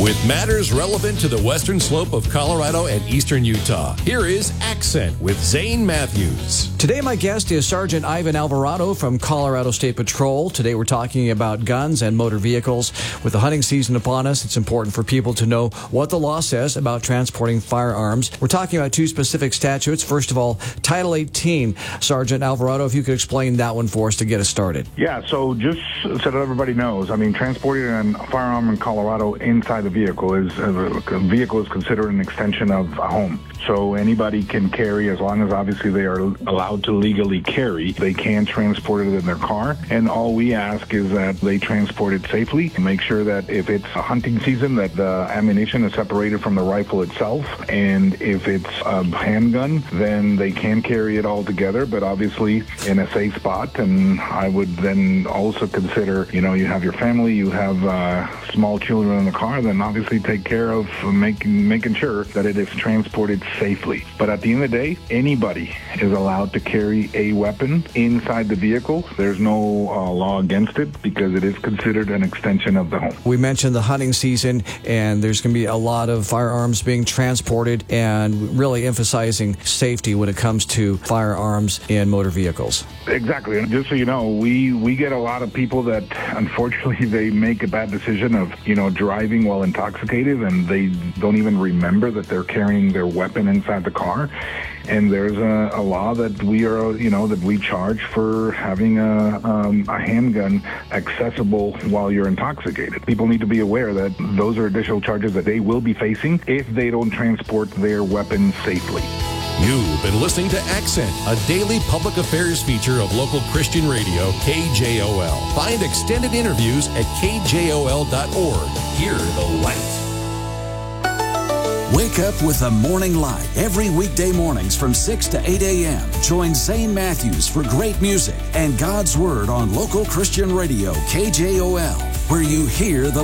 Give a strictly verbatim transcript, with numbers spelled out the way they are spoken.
With matters relevant to the western slope of Colorado and eastern Utah, here is Accent with Zane Matthews. Today, my guest is Sergeant Ivan Alvarado from Colorado State Patrol. Today, we're talking about guns and motor vehicles. With the hunting season upon us, it's important for people to know what the law says about transporting firearms. We're talking about two specific statutes. First of all, Title eighteen. Sergeant Alvarado, if you could explain that one for us to get us started. Yeah, so just so that everybody knows, I mean, transporting a firearm in Colorado inside the vehicle is a vehicle is considered an extension of a home. So anybody can carry, as long as obviously they are allowed to legally carry, they can transport it in their car. And all we ask is that they transport it safely. Make sure that if it's a hunting season, that the ammunition is separated from the rifle itself. And if it's a handgun, then they can carry it all together, but obviously in a safe spot. And I would then also consider, you know, you have your family, you have uh, small children in the car, then obviously take care of making making sure that it is transported safely. But at the end of the day, anybody is allowed to carry a weapon inside the vehicle. There's no uh, law against it because it is considered an extension of the home. We mentioned the hunting season, and there's going to be a lot of firearms being transported, and really emphasizing safety when it comes to firearms in motor vehicles. Exactly. And just so you know, we, we get a lot of people that unfortunately they make a bad decision of, you know, driving while intoxicated, and they don't even remember that they're carrying their weapon inside the car. And there's a, a law that we are, you know, that we charge for having a, um, a handgun accessible while you're intoxicated. People need to be aware that those are additional charges that they will be facing if they don't transport their weapon safely. You've been listening to Accent, a daily public affairs feature of local Christian radio, K J O L. Find extended interviews at K J O L dot org. Hear the light. Wake up with the Morning Light every weekday mornings from six to eight a.m. Join Zane Matthews for great music and God's Word on local Christian radio, K J O L, where you hear the